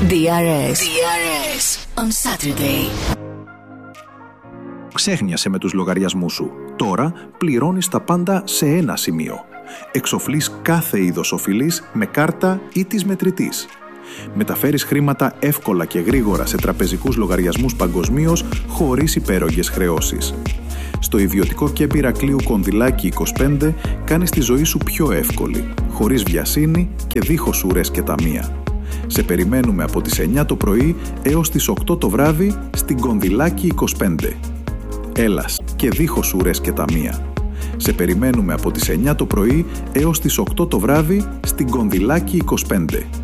DRS on Saturday. Ξέχνιασε με τους λογαριασμούς σου. Τώρα πληρώνεις τα πάντα σε ένα σημείο. Εξοφλείς κάθε είδος οφειλής με κάρτα ή της μετρητής. Μεταφέρεις χρήματα εύκολα και γρήγορα σε τραπεζικούς λογαριασμούς παγκοσμίως, χωρίς υπέρογγες χρεώσεις. Στο ιδιωτικό ΚΕΠ Ηρακλείου Κονδυλάκη 25 κάνεις τη ζωή σου πιο εύκολη, χωρίς βιασύνη και δίχως ουρές και ταμεία. Σε περιμένουμε από τις 9 το πρωί έως τις 8 το βράδυ στην Κονδυλάκη 25. Έλας και δίχως ουρές και ταμεία. Σε περιμένουμε από τις 9 το πρωί έως τις 8 το βράδυ στην Κονδυλάκη 25.